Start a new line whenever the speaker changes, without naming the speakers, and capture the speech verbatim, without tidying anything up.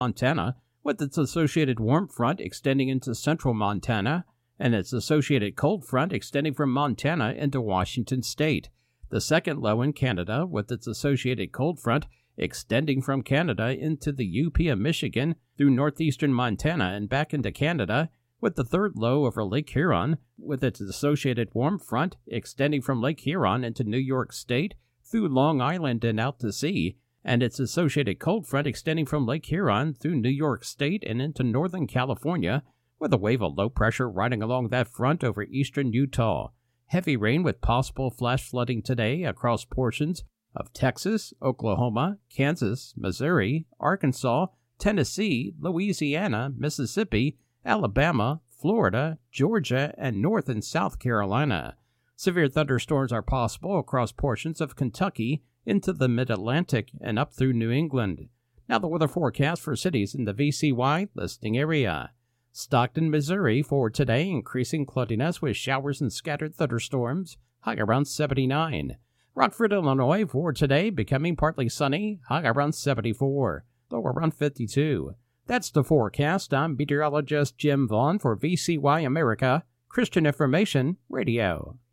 Montana, with its associated warm front extending into central Montana, and its associated cold front extending from Montana into Washington state. The second low in Canada, with its associated cold front extending from Canada into the U P of Michigan through northeastern Montana and back into Canada, with the third low over Lake Huron, with its associated warm front extending from Lake Huron into New York state through Long Island and out to sea, and its associated cold front extending from Lake Huron through New York state and into northern California, with a wave of low pressure riding along that front over eastern Utah. Heavy rain with possible flash flooding today across portions of Texas, Oklahoma, Kansas, Missouri, Arkansas, Tennessee, Louisiana, Mississippi, Alabama, Florida, Georgia, and North and South Carolina. Severe thunderstorms are possible across portions of Kentucky into the mid-Atlantic and up through New England. Now the weather forecast for cities in the V C Y listing area. Stockton, Missouri for today, increasing cloudiness with showers and scattered thunderstorms, high around seventy-nine. Rockford, Illinois for today, becoming partly sunny, high around seventy-four, low around fifty-two. That's the forecast. I'm meteorologist Jim Vaughn for V C Y America, Christian Information Radio.